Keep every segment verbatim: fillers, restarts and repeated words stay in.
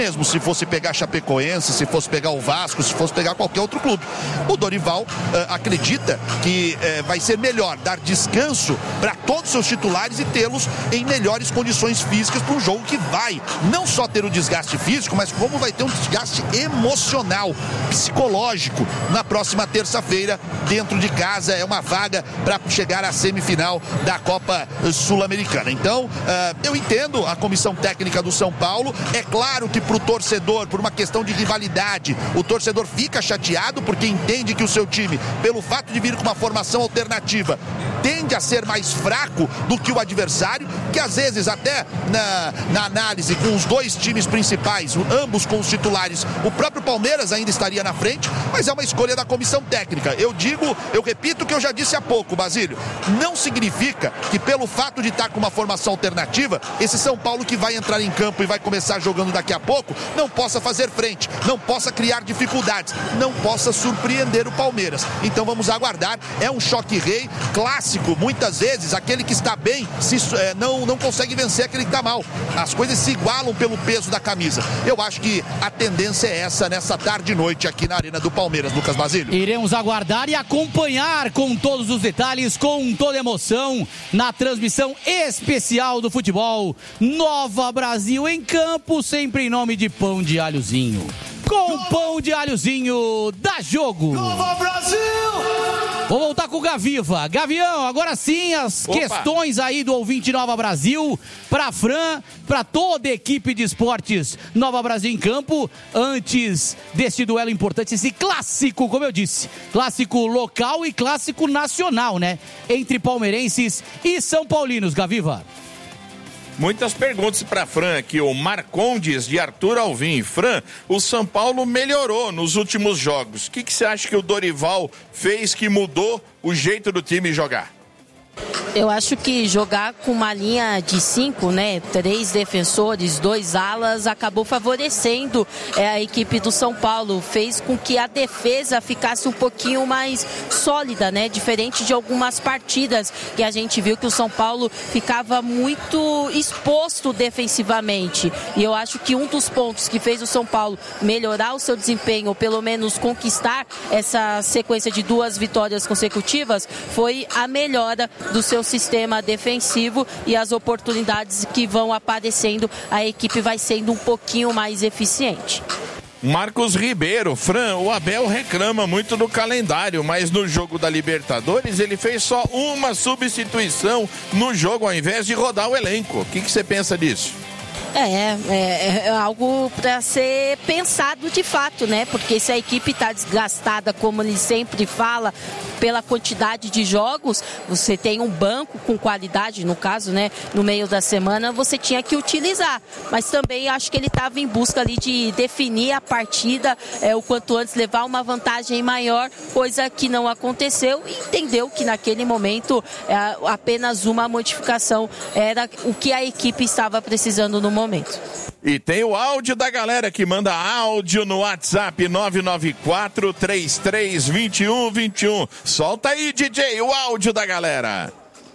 mesmo se fosse pegar Chapecoense, se fosse pegar o Vasco, se fosse pegar qualquer outro clube. O Dorival uh, acredita que uh, vai ser melhor dar descanso para todos os seus titulares e tê-los em melhores condições físicas para um jogo que vai não só ter o desgaste físico, mas como vai ter um desgaste emocional, psicológico na próxima terça-feira dentro de casa. É uma vaga para chegar à semifinal da Copa Sul-Americana. Então, uh, eu entendo a comissão técnica do São Paulo. É claro que para o torcedor, por uma questão de rivalidade, o torcedor fica chateado porque entende que o seu time, pelo fato de vir com uma formação alternativa, tende a ser mais fraco do que o adversário, que às vezes até na, na análise com os dois times principais, ambos com os titulares, o próprio Palmeiras ainda estaria na frente, mas é uma escolha da comissão técnica. Eu digo, eu repito o que eu já disse há pouco, Basílio, não significa que pelo fato de estar com uma formação alternativa, esse São Paulo que vai entrar em campo e vai começar jogando daqui a pouco, não possa fazer frente, não possa criar dificuldades, não possa surpreender o Palmeiras. Então vamos aguardar, é um choque rei clássico, muitas vezes aquele que está bem se, é, não, não consegue vencer aquele que está mal. As coisas se igualam pelo peso da camisa. Eu acho que a tendência é essa nessa tarde e noite aqui na Arena do Palmeiras, Lucas Basílio. Iremos aguardar e acompanhar com todos os detalhes, com toda emoção, na transmissão especial do futebol. Nova Brasil em campo, sempre em nome de Pão de Alhozinho. Com o Pão de Alhozinho, dá jogo! Nova Brasil! Vou voltar com o Gaviva. Gavião, agora sim as Opa. questões aí do ouvinte Nova Brasil, pra Fran, pra toda a equipe de esportes Nova Brasil em campo, antes desse duelo importante, esse clássico, como eu disse, clássico local e clássico nacional, né? Entre palmeirenses e são paulinos, Gaviva. Muitas perguntas para Fran aqui, o Marcondes de Arthur Alvim. Fran, o São Paulo melhorou nos últimos jogos. O que, que você acha que o Dorival fez que mudou o jeito do time jogar? Eu acho que jogar com uma linha de cinco, né, três defensores, dois alas, acabou favorecendo é, a equipe do São Paulo, fez com que a defesa ficasse um pouquinho mais sólida, né, diferente de algumas partidas que a gente viu que o São Paulo ficava muito exposto defensivamente, e eu acho que um dos pontos que fez o São Paulo melhorar o seu desempenho, ou pelo menos conquistar essa sequência de duas vitórias consecutivas, foi a melhora do seu sistema defensivo e as oportunidades que vão aparecendo, a equipe vai sendo um pouquinho mais eficiente. Marcos Ribeiro, Fran, o Abel reclama muito do calendário, mas no jogo da Libertadores ele fez só uma substituição no jogo ao invés de rodar o elenco. O que, que você pensa disso? É, é, é algo para ser pensado de fato, né? Porque se a equipe está desgastada, como ele sempre fala, pela quantidade de jogos, você tem um banco com qualidade, no caso, né? No meio da semana, você tinha que utilizar. Mas também acho que ele estava em busca ali de definir a partida é, o quanto antes, levar uma vantagem maior, coisa que não aconteceu, e entendeu que naquele momento é, apenas uma modificação era o que a equipe estava precisando no momento. momento. E tem o áudio da galera que manda áudio no WhatsApp nove nove quatro, três três dois um dois um. Solta aí, D J, o áudio da galera.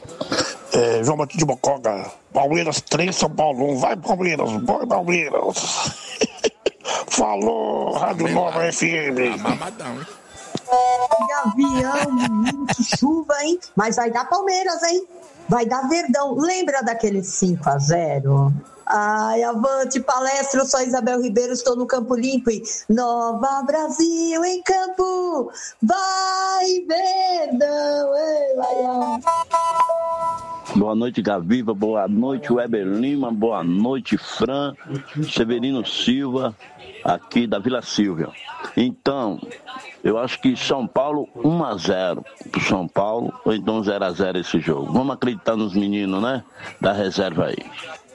É, João Batista de Bocoga. Palmeiras três, São Paulo um. Vai, Palmeiras, vai, Palmeiras. Falou, Rádio Nova F M. Mamadão, hein? Gavião, muito chuva, hein? Mas vai dar Palmeiras, hein? Vai dar Verdão. Lembra daquele cinco a zero? Ai, avante palestra, eu sou Isabel Ribeiro, estou no Campo Limpo e Nova Brasil em campo, vai Verdão, ei, Laião. Boa noite, Gaviva, boa noite, Weber Lima, boa noite, Fran, Severino Silva, aqui da Vila Silvia. Então, eu acho que São Paulo um a zero pro São Paulo, ou então zero a zero esse jogo. Vamos acreditar nos meninos, né, da reserva aí.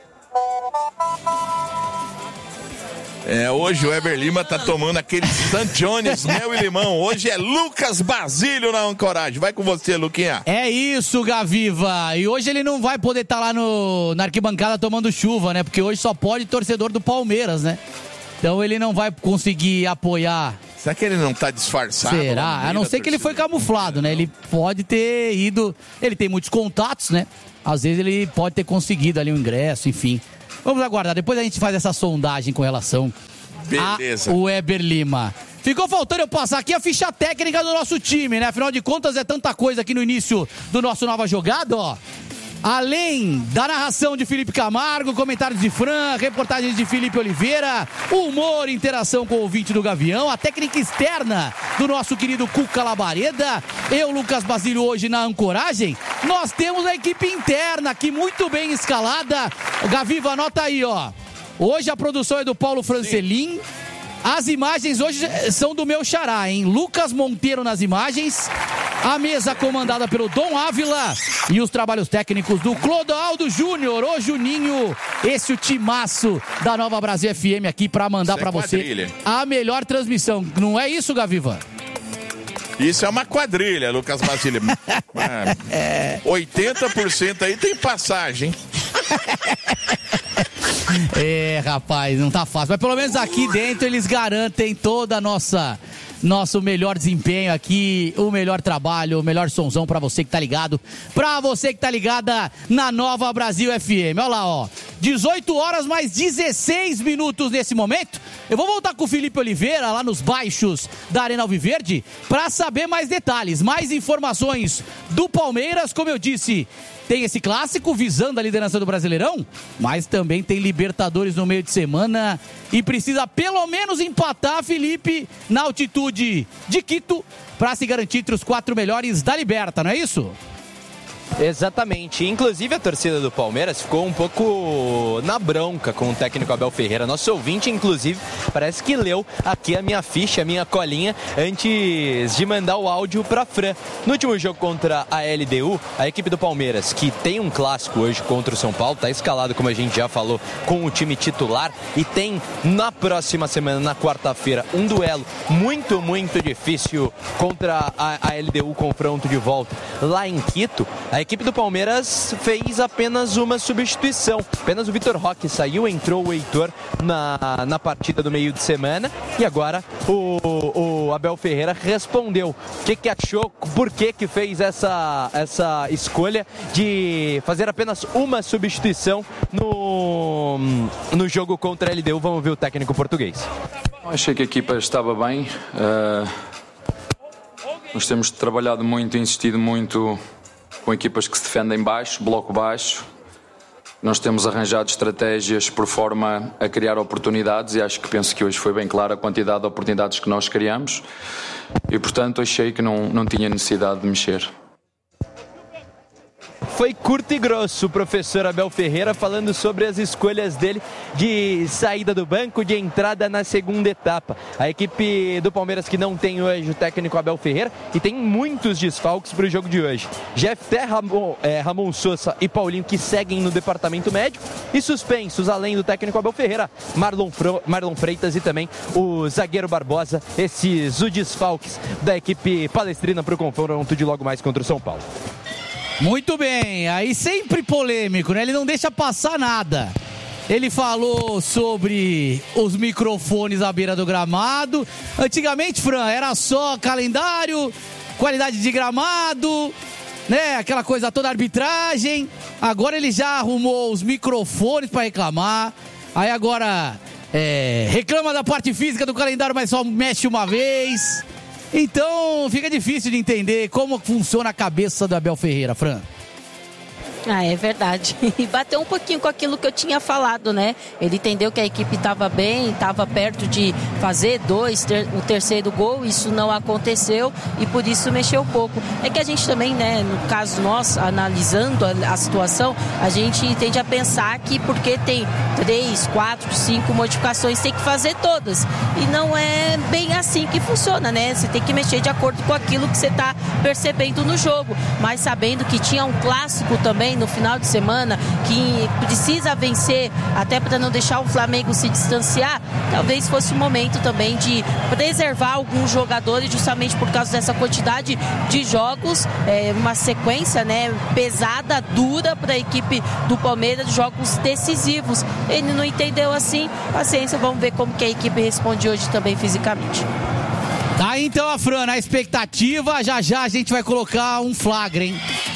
É, hoje o Weber Lima tá tomando aquele Santos Jones, mel e limão. Hoje é Lucas Basílio na ancoragem. Vai com você, Luquinha. É isso, Gaviva. E hoje ele não vai poder estar tá lá no, na arquibancada tomando chuva, né? Porque hoje só pode torcedor do Palmeiras, né? Então ele não vai conseguir apoiar. Será que ele não tá disfarçado? Será? A não ser que ele foi camuflado, né? Ele pode ter ido... Ele tem muitos contatos, né? Às vezes ele pode ter conseguido ali um ingresso, enfim. Vamos aguardar, depois a gente faz essa sondagem com relação Beleza. ao Weber Lima. Ficou faltando eu passar aqui a ficha técnica do nosso time, né? Afinal de contas, é tanta coisa aqui no início do nosso Nova Jogada, ó. Além da narração de Felipe Camargo, comentários de Fran, reportagens de Felipe Oliveira, humor, interação com o ouvinte do Gavião, a técnica externa do nosso querido Cuca Labareda, eu, Lucas Basílio, hoje na ancoragem, nós temos a equipe interna aqui muito bem escalada. Gaviva, anota aí, ó. Hoje a produção é do Paulo Francelin. As imagens hoje são do meu xará, hein? Lucas Monteiro nas imagens. A mesa comandada pelo Dom Ávila. E os trabalhos técnicos do Clodoaldo Júnior. Ô Juninho, esse é o timaço da Nova Brasil F M aqui pra mandar pra você a melhor transmissão. Não é isso, Gaviva? Isso é uma quadrilha, Lucas Basílio. oitenta por cento aí tem passagem. É, rapaz, não tá fácil. Mas pelo menos aqui dentro eles garantem toda a nossa... Nosso melhor desempenho aqui, o melhor trabalho, o melhor sonzão pra você que tá ligado, pra você que tá ligada na Nova Brasil F M. Olha lá, ó, dezoito horas mais dezesseis minutos nesse momento. Eu vou voltar com o Felipe Oliveira lá nos baixos da Arena Alviverde pra saber mais detalhes, mais informações do Palmeiras. Como eu disse, tem esse clássico visando a liderança do Brasileirão, mas também tem Libertadores no meio de semana e precisa pelo menos empatar, Felipe, na altitude de Quito para se garantir entre os quatro melhores da Liberta, não é isso? Exatamente, inclusive a torcida do Palmeiras ficou um pouco na bronca com o técnico Abel Ferreira. Nosso ouvinte, inclusive, parece que leu aqui a minha ficha, a minha colinha, antes de mandar o áudio pra Fran. No último jogo contra a L D U, a equipe do Palmeiras, que tem um clássico hoje contra o São Paulo, tá escalado, como a gente já falou, com o time titular, e tem na próxima semana, na quarta-feira, um duelo muito, muito difícil contra a, a L D U, confronto de volta lá em Quito. A equipe do Palmeiras fez apenas uma substituição. Apenas o Vitor Roque saiu, entrou o Heitor na, na partida do meio de semana. E agora o, o Abel Ferreira respondeu. O que, que achou, por que, que fez essa, essa escolha de fazer apenas uma substituição no, no jogo contra a L D U. Vamos ver o técnico português. Achei que a equipa estava bem. Uh, nós temos trabalhado muito, insistido muito com equipas que se defendem baixo, bloco baixo. Nós temos arranjado estratégias por forma a criar oportunidades e acho que penso que hoje foi bem clara a quantidade de oportunidades que nós criamos e, portanto, achei que não, não tinha necessidade de mexer. Foi curto e grosso o professor Abel Ferreira falando sobre as escolhas dele de saída do banco, de entrada na segunda etapa. A equipe do Palmeiras que não tem hoje o técnico Abel Ferreira e tem muitos desfalques para o jogo de hoje. Jefté, Ramon, é, Ramon Sousa e Paulinho que seguem no departamento médico e suspensos, além do técnico Abel Ferreira, Marlon, Fro, Marlon Freitas e também o zagueiro Barbosa. Esses os desfalques da equipe palestrina para o confronto de logo mais contra o São Paulo. Muito bem, aí sempre polêmico, né? Ele não deixa passar nada. Ele falou sobre os microfones à beira do gramado. Antigamente, Fran, era só calendário, qualidade de gramado, né? Aquela coisa toda, arbitragem. Agora ele já arrumou os microfones para reclamar. Aí agora é, reclama da parte física do calendário, mas só mexe uma vez. Então fica difícil de entender como funciona a cabeça do Abel Ferreira, Fran. Ah, é verdade. E bateu um pouquinho com aquilo que eu tinha falado, né? Ele entendeu que a equipe estava bem, estava perto de fazer dois, ter, o terceiro gol, isso não aconteceu e por isso mexeu um pouco. É que a gente também, né, no caso nós, analisando a, a situação, a gente tende a pensar que porque tem três, quatro, cinco modificações, tem que fazer todas. E não é bem assim que funciona, né? Você tem que mexer de acordo com aquilo que você está percebendo no jogo. Mas sabendo que tinha um clássico também no final de semana, que precisa vencer até para não deixar o Flamengo se distanciar, talvez fosse o momento também de preservar alguns jogadores justamente por causa dessa quantidade de jogos, é, uma sequência, né, pesada, dura para a equipe do Palmeiras, de jogos decisivos. Ele não entendeu assim, paciência, vamos ver como que a equipe responde hoje também fisicamente. Tá, então a Fran, na expectativa, já já a gente vai colocar um flagra, hein?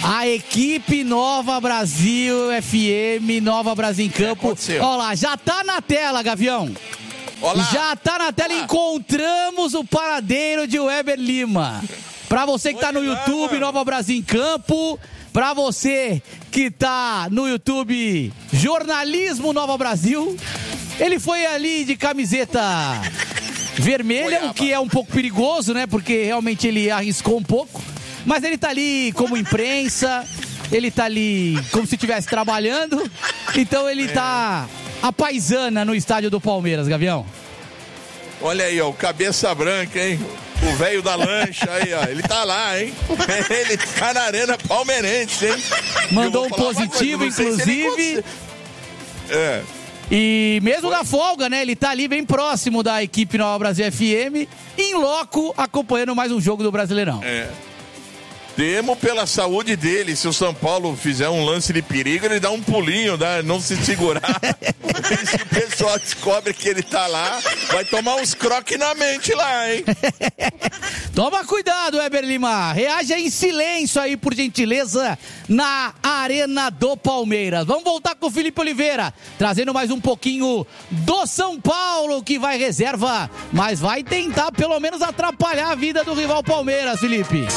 A equipe Nova Brasil F M, Nova Brasil em Campo. Olha lá, já tá na tela, Gavião. Olá. Já tá na tela, Olá. Encontramos o paradeiro de Weber Lima. Pra você que tá no YouTube, Nova Brasil em Campo. Pra você que tá no YouTube, Jornalismo Nova Brasil. Ele foi ali de camiseta vermelha, o que é um pouco perigoso, né? Porque realmente ele arriscou um pouco. Mas ele tá ali como imprensa, ele tá ali como se estivesse trabalhando. Então ele tá a paisana no estádio do Palmeiras, Gavião. Olha aí, ó, o cabeça branca, hein? O velho da lancha aí, ó. Ele tá lá, hein? Ele tá na arena palmeirense, hein? Mandou um positivo, coisa, inclusive. É. E mesmo na folga, né? Ele tá ali bem próximo da equipe Nova Brasil F M, em loco, acompanhando mais um jogo do Brasileirão. É. Temo pela saúde dele. Se o São Paulo fizer um lance de perigo, ele dá um pulinho, dá, não se segurar. Se o pessoal descobre que ele tá lá, vai tomar uns croques na mente lá, hein? Toma cuidado, Weber Lima. Reaja em silêncio aí, por gentileza, na Arena do Palmeiras. Vamos voltar com o Felipe Oliveira, trazendo mais um pouquinho do São Paulo, que vai reserva, mas vai tentar pelo menos atrapalhar a vida do rival Palmeiras, Felipe.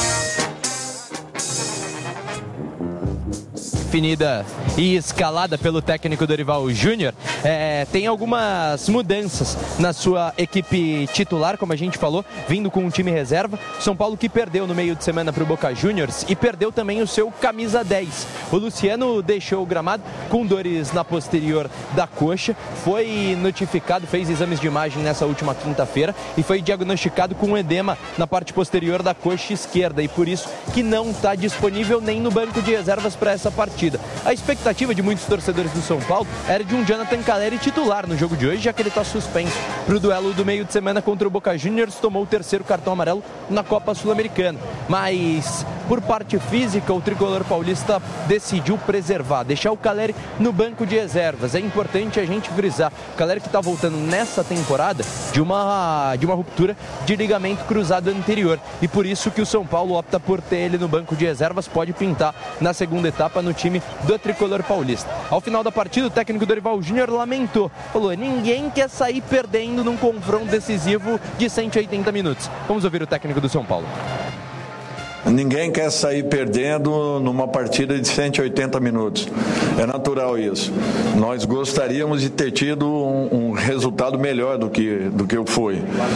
Definida e escalada pelo técnico Dorival Júnior, é, tem algumas mudanças na sua equipe titular, como a gente falou, vindo com um time reserva. São Paulo que perdeu no meio de semana para o Boca Juniors e perdeu também o seu camisa dez. O Luciano deixou o gramado com dores na posterior da coxa, foi notificado, fez exames de imagem nessa última quinta-feira e foi diagnosticado com um edema na parte posterior da coxa esquerda e por isso que não está disponível nem no banco de reservas para essa partida. A expectativa de muitos torcedores do São Paulo era de um Jonathan Calleri titular no jogo de hoje, já que ele está suspenso para o duelo do meio de semana contra o Boca Juniors, tomou o terceiro cartão amarelo na Copa Sul-Americana. Mas, por parte física, o tricolor paulista decidiu preservar, deixar o Calleri no banco de reservas. É importante a gente frisar, o Calleri que está voltando nessa temporada de uma, de uma ruptura de ligamento cruzado anterior. E por isso que o São Paulo opta por ter ele no banco de reservas, pode pintar na segunda etapa no time do tricolor paulista. Ao final da partida, o técnico Dorival Júnior lamentou, falou: ninguém quer sair perdendo num confronto decisivo de cento e oitenta minutos. Vamos ouvir o técnico do São Paulo. Ninguém quer sair perdendo numa partida de cento e oitenta minutos. É natural isso. Nós gostaríamos de ter tido um, um resultado melhor do que, do que foi.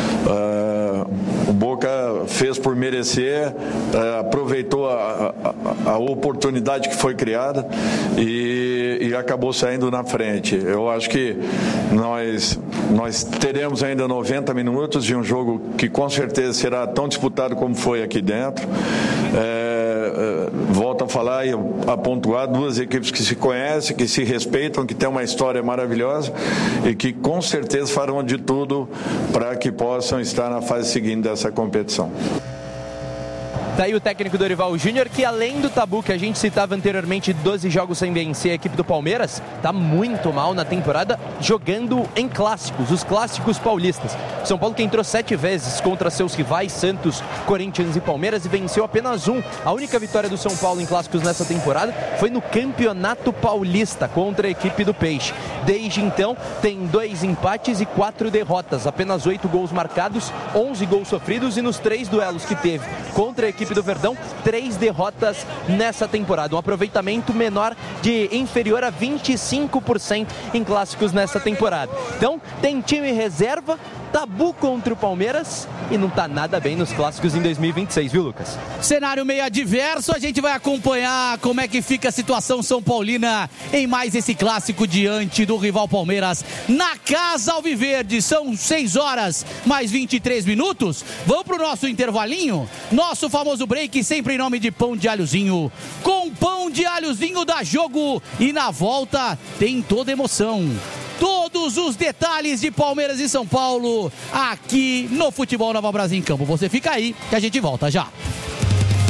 Uh, o Boca fez por merecer, uh, aproveitou a, a, a oportunidade que foi criada e, e acabou saindo na frente. Eu acho que nós, nós teremos ainda noventa minutos de um jogo que com certeza será tão disputado como foi aqui dentro. É, é, volto a falar e a pontuar, duas equipes que se conhecem, que se respeitam, que têm uma história maravilhosa e que com certeza farão de tudo para que possam estar na fase seguinte dessa competição. Tá aí o técnico Dorival Júnior, que além do tabu que a gente citava anteriormente, doze jogos sem vencer, a equipe do Palmeiras tá muito mal na temporada, jogando em clássicos, os clássicos paulistas. São Paulo que entrou sete vezes contra seus rivais, Santos, Corinthians e Palmeiras, e venceu apenas um. A única vitória do São Paulo em clássicos nessa temporada foi no Campeonato Paulista contra a equipe do Peixe. Desde então, tem dois empates e quatro derrotas, apenas oito gols marcados, onze gols sofridos, e nos três duelos que teve contra a equipe do Verdão, três derrotas nessa temporada. Um aproveitamento menor de inferior a vinte e cinco por cento em clássicos nessa temporada. Então, tem time reserva, tabu contra o Palmeiras e não tá nada bem nos clássicos em dois mil e vinte e seis, viu, Lucas? Cenário meio adverso, a gente vai acompanhar como é que fica a situação São Paulina em mais esse clássico diante do rival Palmeiras na Casa Alviverde. São seis horas mais vinte e três minutos. Vamos pro nosso intervalinho, nosso famoso break, sempre em nome de Pão de Alhozinho. Com Pão de Alhozinho dá jogo e na volta tem toda emoção. Todos os detalhes de Palmeiras e São Paulo aqui no Futebol Nova Brasil em Campo. Você fica aí que a gente volta já.